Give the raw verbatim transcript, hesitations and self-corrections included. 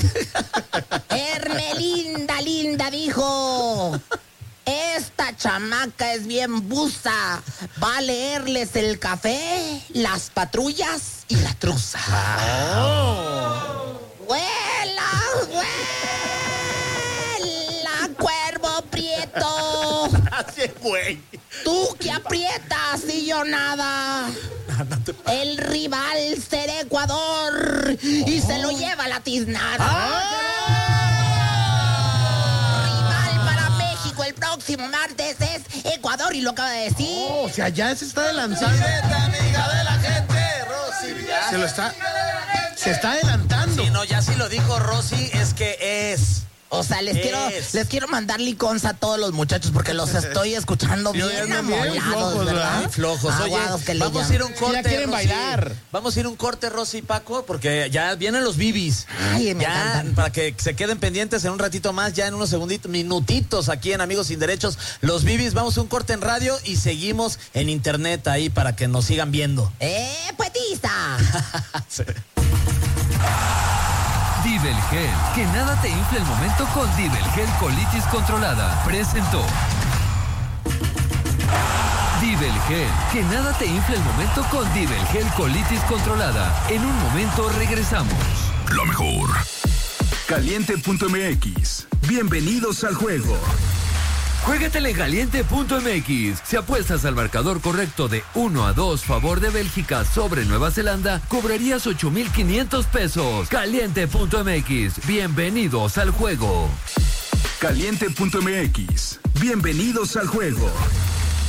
Hermelinda, linda, dijo: esta chamaca es bien busa. Va a leerles el café, las patrullas y la truza. Oh. ¡Huela, huela, cuervo prieto! Así, güey. Tú que aprietas y yo nada. El rival será Ecuador y oh. se lo lleva la tiznada. ¡Ah! Rival para México el próximo martes es Ecuador, y lo acaba de decir. Oh, o sea, ya se está adelantando. Amiga de la gente, Rosy. Se lo está... Se está adelantando. Sí, no, ya sí lo dijo Rosy, es que es... O sea, les es. quiero les quiero mandar liconza a todos los muchachos porque los estoy escuchando bien amolados, flojos, ¿verdad? Bien flojos. Oye, que vamos a ir a un corte, ya quieren Rosy. bailar. Vamos a ir a un corte, Rosy y Paco, porque ya vienen los bibis. Ay, me ya, encantan. para que se queden pendientes en un ratito más, ya en unos segunditos, minutitos aquí en Amigos Sin Derechos. Los bibis, vamos a un corte en radio y seguimos en internet ahí para que nos sigan viendo. ¡Eh, poetista! Sí. Dibelgel, que nada te infle el momento con Dibelgel Colitis Controlada. Presentó. Dibelgel, que nada te infle el momento con Dibelgel Colitis Controlada. En un momento regresamos. Lo mejor. Caliente punto m x. Bienvenidos al juego. Juégatela en caliente punto m x. Si apuestas al marcador correcto de uno a dos favor de Bélgica sobre Nueva Zelanda, cobrarías ocho mil quinientos pesos. Caliente punto m x. Bienvenidos al juego. Caliente punto m x. Bienvenidos al juego.